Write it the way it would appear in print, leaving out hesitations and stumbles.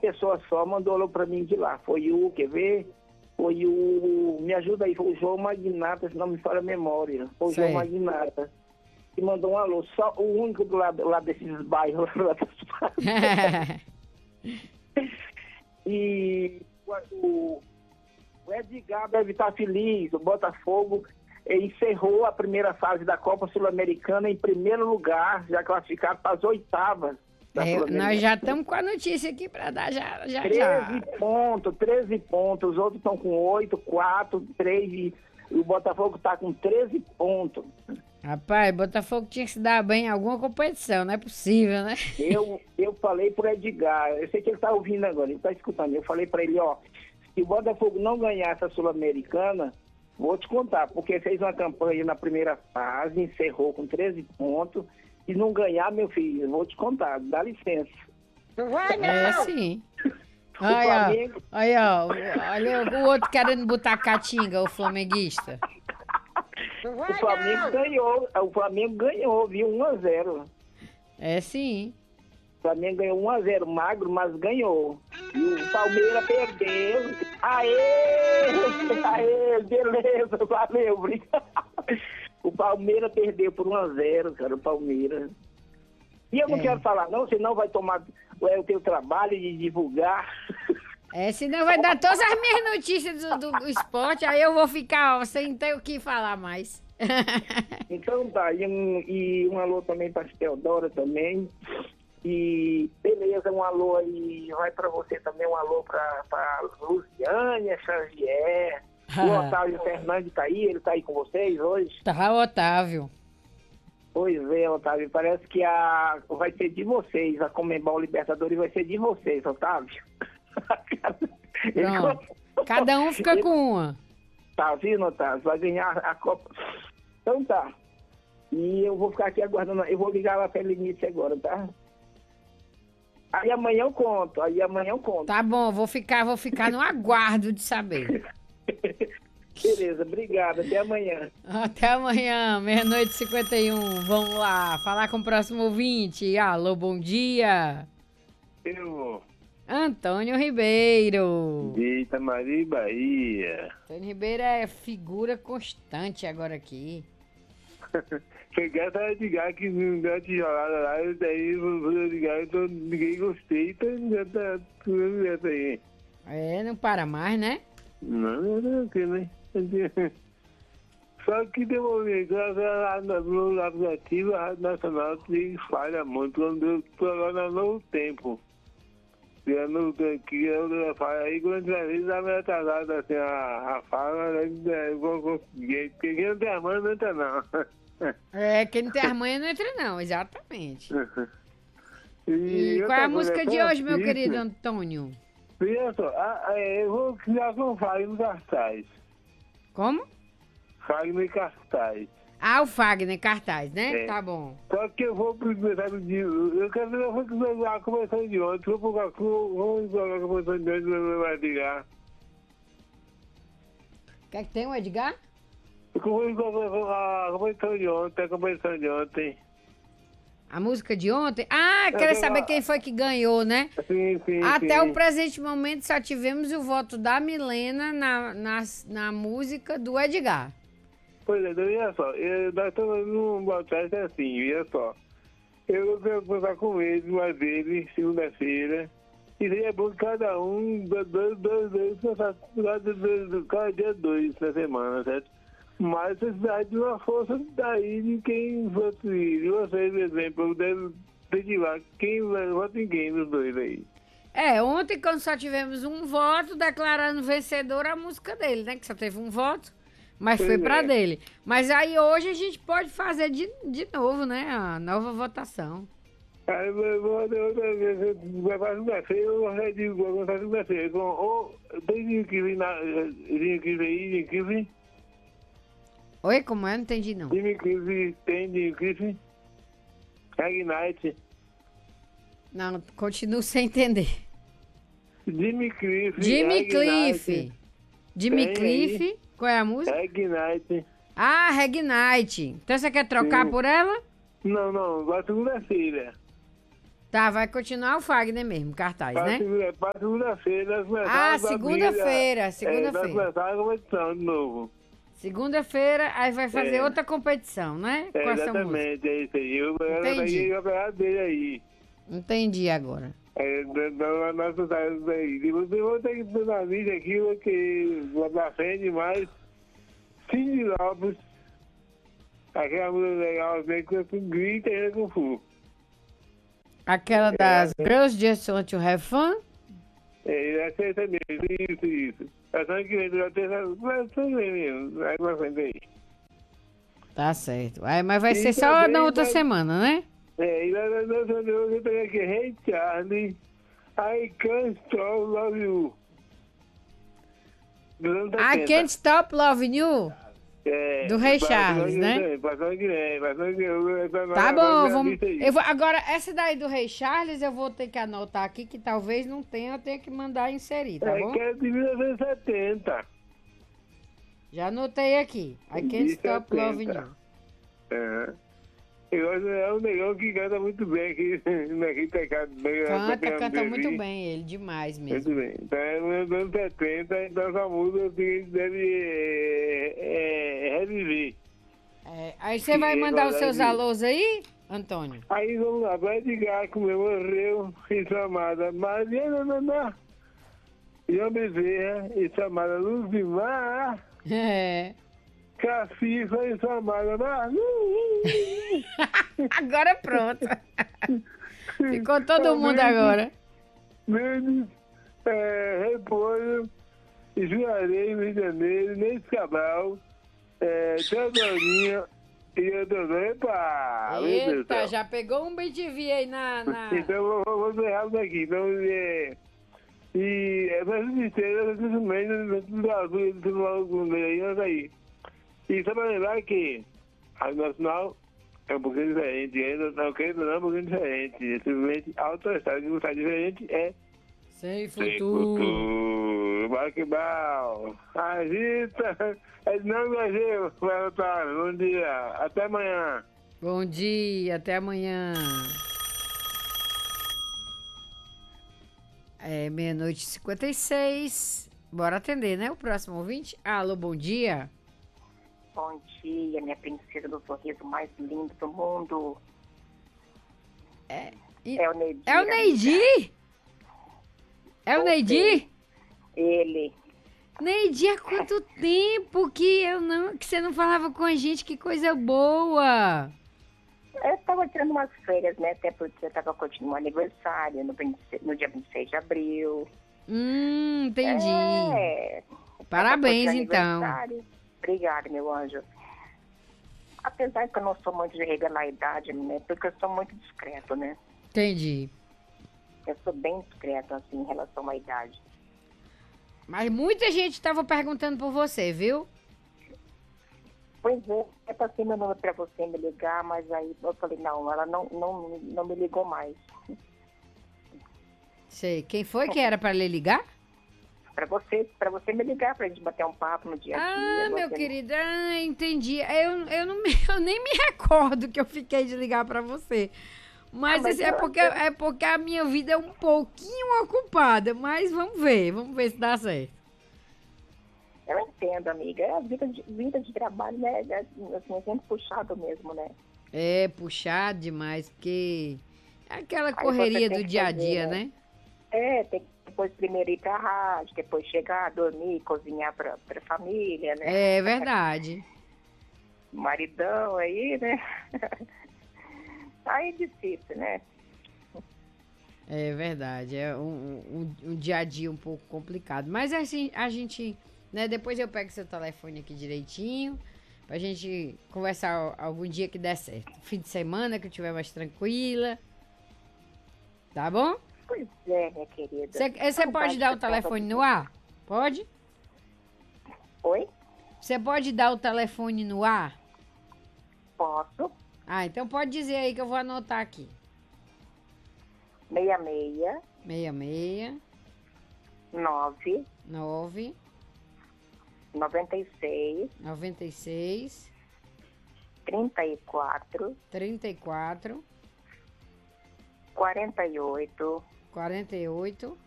pessoa só mandou alô pra mim de lá. Foi o, quer ver? Foi o... Me ajuda aí, foi o João Magnata, se não me falha a memória. Foi o Sei. João Magnata. Que mandou um alô. Só o único do lado lá desses bairros. Lá e o Edgar deve estar feliz. O Botafogo encerrou a primeira fase da Copa Sul-Americana em primeiro lugar, já classificado para as oitavas. Nós já estamos com a notícia aqui para dar já. 13 pontos. Os outros estão com 8, 4, 3 e o Botafogo está com 13 pontos. Rapaz, Botafogo tinha que se dar bem em alguma competição, não é possível, né? Eu falei pro Edgar, eu sei que ele tá ouvindo agora, ele tá escutando. Eu falei para ele, ó, se o Botafogo não ganhar essa Sul-Americana, vou te contar, porque fez uma campanha na primeira fase, encerrou com 13 pontos, e não ganhar, meu filho, eu vou te contar, dá licença. Não vai, não! É sim. Olha o outro querendo botar catinga, o flamenguista. Não vai, O Flamengo ganhou, viu, 1-0. É sim. O Flamengo ganhou 1-0, magro, mas ganhou. E o Palmeiras perdeu. Aê, beleza, valeu, obrigado. O Palmeiras perdeu por 1-0, cara, o Palmeiras. E eu não quero falar não, senão vai tomar o teu trabalho de divulgar. Senão vai dar todas as minhas notícias do esporte, aí eu vou ficar sem ter o que falar mais. Então tá, e um alô também pra Teodora também. E beleza, um alô aí, vai pra você também, um alô pra Luciane, Xavier. O Otávio Fernandes tá aí, ele tá aí com vocês hoje? Tá, Otávio. Pois é, Otávio, parece que vai ser de vocês, a Conmebol Libertadores vai ser de vocês, Otávio. Pronto. Cada um fica com uma. Tá vendo, Otávio? Vai ganhar a Copa. Então tá. E eu vou ficar aqui aguardando, eu vou ligar lá pra Lenice agora, tá? Aí amanhã eu conto. Tá bom, vou ficar no aguardo de saber. Beleza, obrigado. Até amanhã. Até amanhã, 00:51. Vamos lá, falar com o próximo ouvinte. Alô, bom dia. Eu, Antônio Ribeiro. de Itamari, Bahia. Antônio Ribeiro é figura constante agora aqui. Cheguei a Edgar que não deu tijolada lá, e daí eu Edgar, então ninguém gostei, então já tá tudo certo aí. Não para mais, né? Não, que né? Só que tem um momento, lá no aplicativo, a Rádio Nacional falha muito, quando eu tô agora no Novo Tempo. Que eu falo aí, quando às vezes dá meio atrasada assim a fala, eu vou conseguir, porque quem não tem a mãe não entra não. Quem não tem as manhas não entra não, exatamente. E qual é outra a música coisa, de hoje, meu isso. querido Antônio? Olha só, eu vou criar com Fagner Cartaz. Como? Fagner Cartaz. O Fagner Cartaz, né? Tá bom. Só que eu vou primeiro de... Eu quero ver a conversão de ontem. Vamos jogar a conversão de ontem, vai ligar. Quer que tem um Edgar? A conversão de ontem. A música de ontem? Quer saber quem foi que ganhou, né? Sim. Até o presente momento só tivemos o voto da Milena na música do Edgar. Pois é, então, olha só, nós estamos num podcast assim, olha só. Eu quero conversar com ele, mais ele, segunda-feira. E seria bom que cada um, cada dia 2 na semana, certo? Mas necessidade de uma força daí de quem vota de vocês, por exemplo, deve incentivar quem vota em quem dos dois aí. Ontem, quando só tivemos um voto, declarando vencedor a música dele, né? Que só teve um voto, mas foi pra dele. Mas aí hoje a gente pode fazer de novo, né? A nova votação. Aí eu vou outra vez, vai para segunda-feira, eu vou para segunda-feira. Tem Dinho Kive. Oi, como é? Não entendi, não. Dinho Kive, tem Dinho Kive. Ignite. Não, continuo sem entender. Jimmy Cliff. Jimmy Cliff. Qual é a música? Ignite. Reg Night. Então você quer trocar por ela? Não, vai segunda-feira. Tá, vai continuar o Fagner mesmo, cartaz, né? Para segunda-feira, nós começamos Ah, a segunda-feira, nós segunda-feira. começamos a competição de novo. Segunda-feira, aí vai fazer É. outra competição, né? Com essa música. Exatamente, é isso aí. Eu Entendi. peguei o operado dele aí. Entendi agora. Da nossa saída daí. E você vai ter que ter na vida aquilo que vai pra frente demais. Cindy Lopes. Aquela música legal, que grita ainda com fu. Aquela das Girls Just Want to Have Fun? É, essa é mesmo, isso. A semana que vem, durante essa mesmo, aí pra frente aí. Tá certo. Aí, mas vai E ser só também na outra vai- semana, né? E lá na nossa noite eu tenho aqui, Hey Charlie, I Can't Stop Love You. Dos anos I 70. Can't Stop Loving You. É, do Rei pra- Charles, pra- né? Passando que vem. Tá bom, vamos. Agora, essa daí do Rei Charles eu vou ter que anotar aqui, que talvez não tenha, eu tenho que mandar inserir, tá bom? É que é de 1970. Já anotei aqui. I Can't De Stop 70. Loving You. É. É um negão que canta muito bem aqui naquele teclado. Canta muito bem ele, demais Muito mesmo. bem. Então é nos anos 70, então essa música a gente deve reviver. É, aí você vai mandar os seus alôs aí, Antônio? Aí vamos lá, vai ligar como morreu e chamada Mariana Naná. João Bezerra e chamada Luzimar. É. Cacifa e chamada Manu. Agora pronto. Ficou todo mundo agora. Mendes, Repolho, Juarez, Rio de Janeiro, Nesse Cabral, Teodorinha e Teodoro. Epa! meu Deus do Eita, céu. já pegou um BTV aí na... Então vou ser rápido aqui. Então, e essas estrelas, esses meses, tudo azul, tudo maluco no meio aí, nós aí. E só para lembrar que a Nacional é um pouquinho diferente, ainda não querendo não, é um pouquinho diferente. Simplesmente autoestrada, que não está diferente é Sem sem futuro. futuro. Baquebal, agita, não Brasil, vai voltar. Bom dia, até amanhã. Bom dia, até amanhã. É 00:56. Bora atender, né? O próximo ouvinte. Alô, bom dia. Bom dia, minha princesa do sorriso mais lindo do mundo. E- É o Nedir. É o Neidi? É o Neidi? Ele. Neidi, há quanto tempo que você não falava com a gente? Que coisa boa. Eu tava tirando umas férias, né? Até porque eu tava curtindo um aniversário no dia 26 de abril. Entendi. É. Parabéns, Tava curtindo então. aniversário. Obrigada, meu anjo. Apesar que eu não sou muito de revelar a idade, né? Porque eu sou muito discreto, né? Entendi. Eu sou bem discreto, assim, em relação à idade. Mas muita gente estava perguntando por você, viu? Pois é, eu passei meu número pra você me ligar, mas aí eu falei, não, ela não me ligou mais. Sei. Quem foi que era para lhe ligar? Pra você me ligar, pra gente bater um papo no dia a dia. Ah, meu você- querido, entendi. Eu nem me recordo que eu fiquei de ligar pra você. Mas, mas assim, é porque a minha vida é um pouquinho ocupada. Mas vamos ver se dá certo. Eu entendo, amiga. É a vida de trabalho, né? Assim, é sempre puxado mesmo, né? É puxado demais, porque é aquela Aí correria você tem do que dia a fazer, dia, né? né? Tem que depois primeiro ir pra rádio, depois chegar, dormir, cozinhar pra família, né? É verdade. Maridão aí, né? Aí é difícil, né? É verdade. É um dia a dia um pouco complicado. Mas assim, a gente, né? Depois eu pego seu telefone aqui direitinho. Pra gente conversar algum dia que der certo. Fim de semana que eu estiver mais tranquila. Tá bom? Pois é, minha querida. Você pode dar o telefone no ar? Pode? Oi? Você pode dar o telefone no ar? Posso. Ah, então pode dizer aí que eu vou anotar aqui. 66 66 9 9 96 96 34 34 48. 48.